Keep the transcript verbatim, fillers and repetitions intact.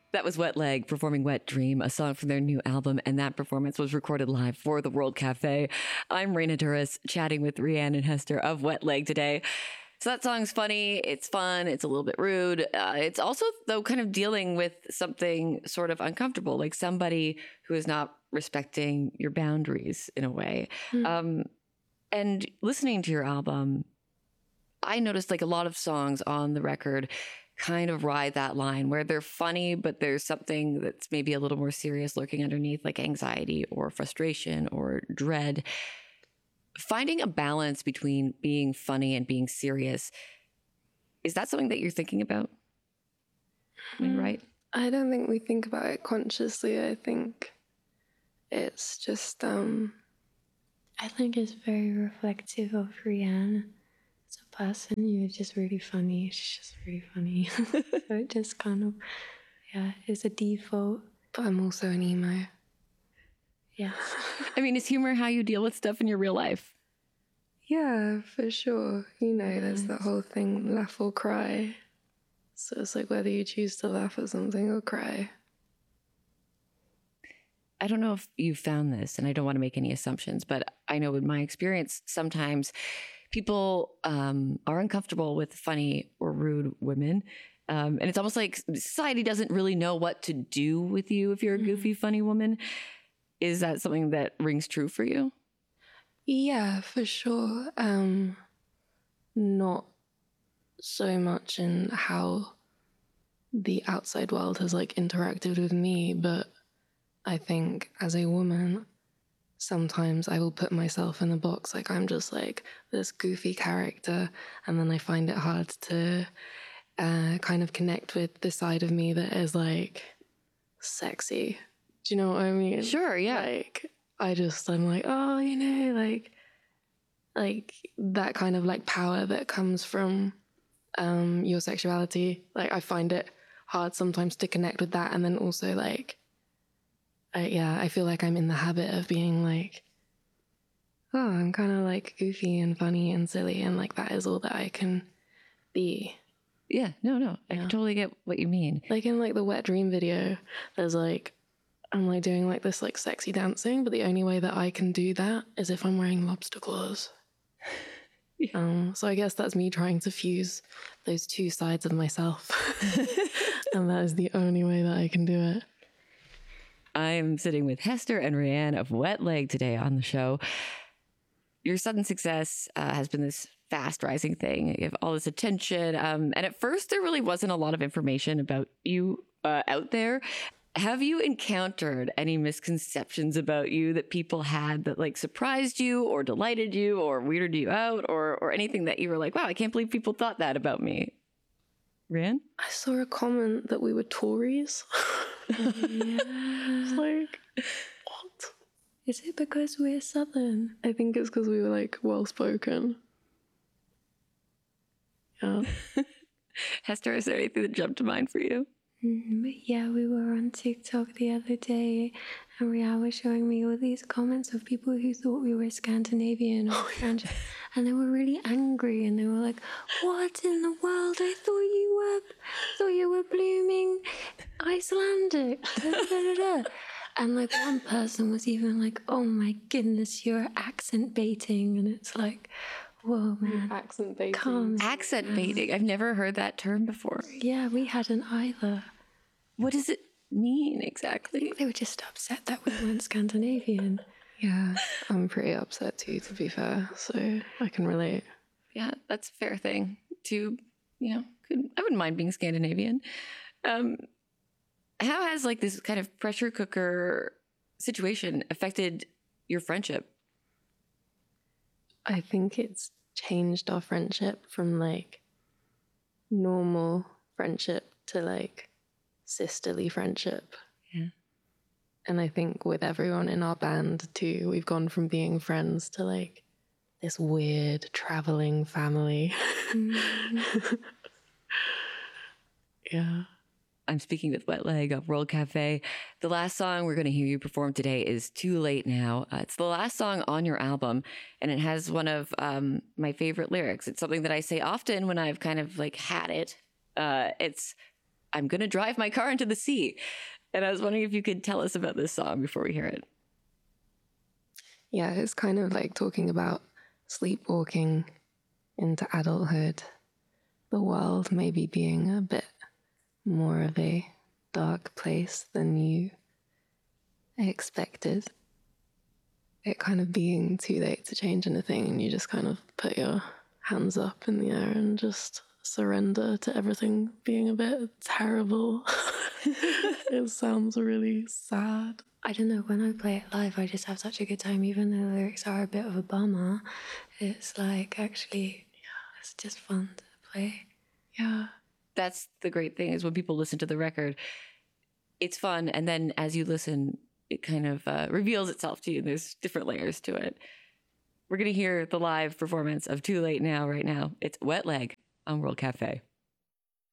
That was Wet Leg performing Wet Dream, a song from their new album, and that performance was recorded live for the World Cafe. I'm Raina Douris, chatting with Rianne and Hester of Wet Leg today. So that song's funny, it's fun, it's a little bit rude. Uh, it's also, though, kind of dealing with something sort of uncomfortable, like somebody who is not respecting your boundaries in a way. Mm. Um, and listening to your album, I noticed like a lot of songs on the record kind of ride that line where they're funny, but there's something that's maybe a little more serious lurking underneath, like anxiety or frustration or dread. Finding a balance between being funny and being serious, is that something that you're thinking about? I mean, right? I don't think we think about it consciously. I think it's just... um I think it's very reflective of Rianne. As a person, you're just really funny. She's just really funny. So it just kind of, yeah, it's a default. But I'm also an emo. Yeah. I mean, is humor how you deal with stuff in your real life? Yeah, for sure. You know, there's that whole thing, laugh or cry. So it's like whether you choose to laugh at something or cry. I don't know if you found this, and I don't want to make any assumptions, but I know in my experience, sometimes people um, are uncomfortable with funny or rude women. Um, and it's almost like society doesn't really know what to do with you if you're a goofy, funny woman. Is that something that rings true for you? Yeah, for sure. Um, not so much in how the outside world has like interacted with me, but I think as a woman, sometimes I will put myself in a box, like I'm just like this goofy character, and then I find it hard to uh, kind of connect with the side of me that is like sexy. Do you know what I mean? Sure, yeah. Like I just, I'm like, oh, you know, like, like that kind of like power that comes from um, your sexuality. Like I find it hard sometimes to connect with that, and then also like, I, yeah, I feel like I'm in the habit of being like, oh, I'm kind of like goofy and funny and silly, and like that is all that I can be. Yeah, no, no, I Yeah. totally get what you mean. Like in like the Wet Dream video, there's like, I'm like doing like this like sexy dancing, but the only way that I can do that is if I'm wearing lobster claws. Yeah. Um, so I guess that's me trying to fuse those two sides of myself. And that is the only way that I can do it. I'm sitting with Hester and Rianne of Wet Leg today on the show. Your sudden success uh, has been this fast rising thing. You have all this attention. Um, and at first, there really wasn't a lot of information about you uh, out there. Have you encountered any misconceptions about you that people had that like surprised you or delighted you or weirded you out, or, or anything that you were like, wow, I can't believe people thought that about me? Rianne? I saw a comment that we were Tories. Yeah. It's like, what? Is it because we're Southern? I think it's because we were like well spoken. Yeah. Hester, is there anything that jumped to mind for you? Mm, but yeah, we were on TikTok the other day, and Rihanna was showing me all these comments of people who thought we were Scandinavian or French, and they were really angry, and they were like, "What in the world? I thought you were, thought you were blooming Icelandic." Da, da, da, da. And like one person was even like, "Oh my goodness, you're accent baiting," and it's like, whoa, man. Accent baiting. Calm. Accent baiting. I've never heard that term before. Yeah, we hadn't either. What does it mean I exactly? think they were just upset that we weren't Scandinavian. Yeah, I'm pretty upset too, to be fair, so I can relate. Yeah, that's a fair thing to, you know, could, I wouldn't mind being Scandinavian. Um, how has like this kind of pressure cooker situation affected your friendship? I think it's changed our friendship from like normal friendship to like sisterly friendship. Yeah. And I think with everyone in our band too, we've gone from being friends to like this weird traveling family. Mm. Yeah. I'm speaking with Wet Leg of World Cafe. The last song we're going to hear you perform today is Too Late Now. Uh, it's the last song on your album, and it has one of um, my favorite lyrics. It's something that I say often when I've kind of like had it. Uh, it's, I'm going to drive my car into the sea. And I was wondering if you could tell us about this song before we hear it. Yeah, it's kind of like talking about sleepwalking into adulthood, the world maybe being a bit more of a dark place than you expected. It kind of being too late to change anything, and you just kind of put your hands up in the air and just surrender to everything being a bit terrible. It sounds really sad. I don't know, when I play it live, I just have such a good time, even though the lyrics are a bit of a bummer. It's like, actually, yeah, it's just fun to play. Yeah. That's the great thing, is when people listen to the record, it's fun. And then as you listen, it kind of uh, reveals itself to you. There's different layers to it. We're going to hear the live performance of Too Late Now right now. It's Wet Leg on World Cafe.